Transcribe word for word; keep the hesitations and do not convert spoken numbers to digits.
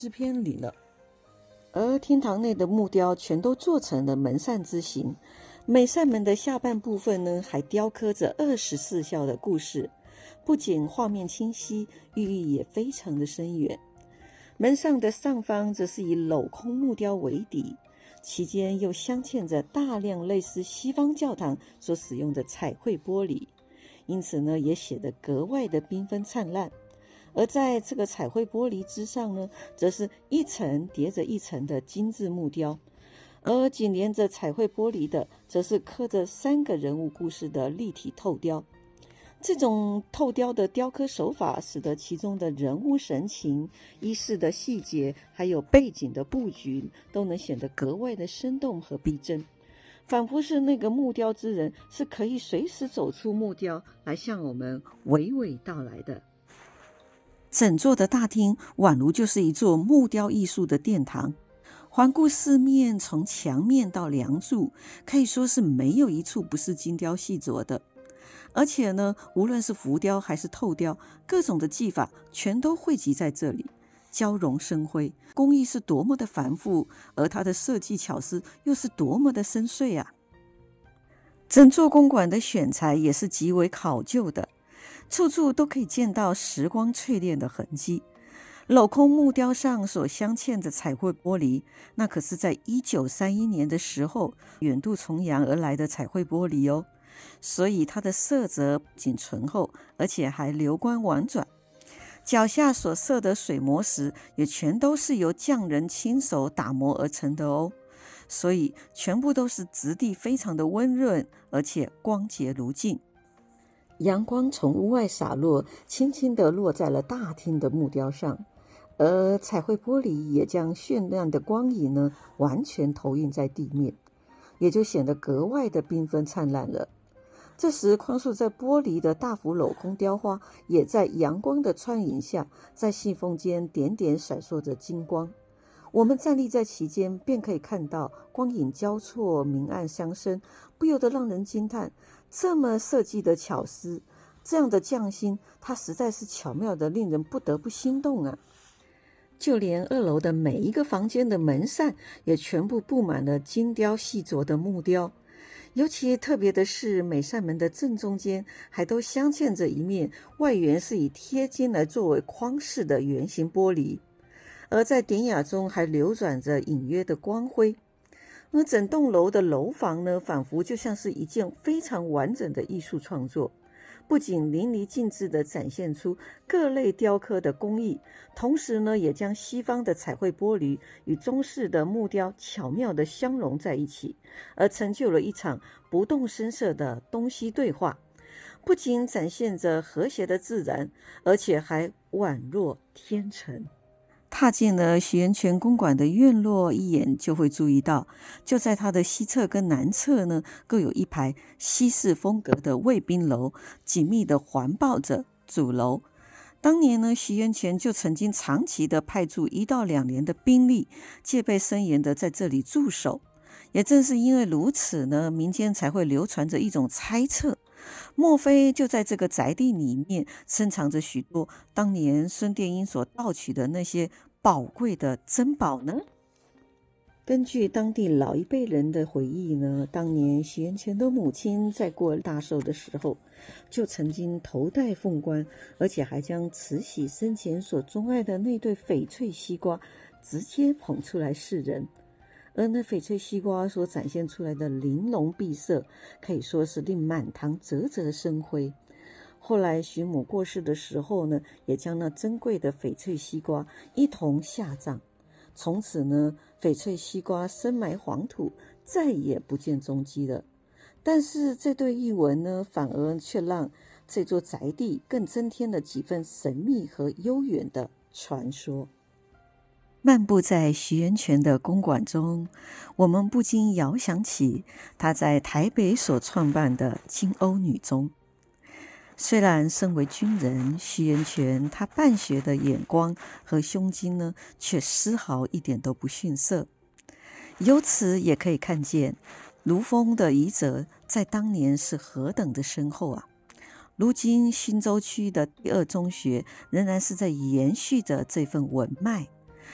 诗篇里了。而厅堂内的木雕全都做成了门扇之形，每扇门的下半部分呢，还雕刻着二十四孝的故事，不仅画面清晰，寓意也非常的深远。门上的上方则是以镂空木雕为底，其间又镶嵌着大量类似西方教堂所使用的彩绘玻璃，因此呢，也显得格外的缤纷灿烂。而在这个彩绘玻璃之上呢，则是一层叠着一层的精致木雕，而紧连着彩绘玻璃的，则是刻着三个人物故事的立体透雕。这种透雕的雕刻手法，使得其中的人物神情、衣饰的细节，还有背景的布局，都能显得格外的生动和逼真，仿佛是那个木雕之人是可以随时走出木雕来向我们娓娓道来的。整座的大厅宛如就是一座木雕艺术的殿堂，环顾四面，从墙面到梁柱，可以说是没有一处不是精雕细琢的。而且呢，无论是浮雕还是透雕，各种的技法全都汇集在这里，交融生辉，工艺是多么的繁复，而它的设计巧思又是多么的深邃啊！整座公馆的选材也是极为考究的，处处都可以见到时光淬炼的痕迹。镂空木雕上所镶嵌的彩绘玻璃，那可是在一九三一年的时候远渡重洋而来的彩绘玻璃哦，所以它的色泽不仅醇厚，而且还流光婉转。脚下所设的水磨石也全都是由匠人亲手打磨而成的哦，所以全部都是质地非常的温润，而且光洁如镜。阳光从屋外洒落，轻轻地落在了大厅的木雕上，而彩绘玻璃也将绚烂的光影呢完全投映在地面，也就显得格外的缤纷灿烂了。这时框束在玻璃的大幅镂空雕花，也在阳光的穿影下，在细缝间点点闪烁着金光。我们站立在其间，便可以看到光影交错，明暗相生，不由得让人惊叹，这么设计的巧思，这样的匠心，它实在是巧妙的令人不得不心动啊！就连二楼的每一个房间的门扇，也全部布满了精雕细琢的木雕。尤其特别的是，每扇门的正中间还都镶嵌着一面外缘是以贴金来作为框饰的圆形玻璃，而在典雅中还流转着隐约的光辉。而整栋楼的楼房呢，仿佛就像是一件非常完整的艺术创作，不仅淋漓尽致地展现出各类雕刻的工艺，同时呢，也将西方的彩绘玻璃与中式的木雕巧妙地相融在一起，而成就了一场不动声色的东西对话，不仅展现着和谐的自然，而且还宛若天成。踏进了许愿泉公馆的院落，一眼就会注意到，就在它的西侧跟南侧呢，各有一排西式风格的卫兵楼，紧密地环抱着主楼。当年呢，许愿泉就曾经长期的派驻一到两年的兵力，戒备森严的在这里驻守。也正是因为如此呢，民间才会流传着一种猜测，莫非就在这个宅地里面深藏着许多当年孙殿英所盗取的那些宝贵的珍宝呢？根据当地老一辈人的回忆呢，当年许愿泉的母亲在过大寿的时候，就曾经头戴凤冠，而且还将慈禧生前所钟爱的那对翡翠西瓜直接捧出来示人。而那翡翠西瓜所展现出来的玲珑碧色，可以说是令满堂啧啧生辉。后来徐母过世的时候呢，也将那珍贵的翡翠西瓜一同下葬。从此呢，翡翠西瓜深埋黄土，再也不见踪迹了。但是这对译文呢，反而却让这座宅地更增添了几分神秘和悠远的传说。漫步在许愿泉的公馆中，我们不禁遥想起他在台北所创办的金瓯女中。虽然身为军人，许愿泉他办学的眼光和胸襟呢，却丝毫一点都不逊色。由此也可以看见卢峰的遗泽在当年是何等的深厚啊！如今新洲区的第二中学仍然是在延续着这份文脉。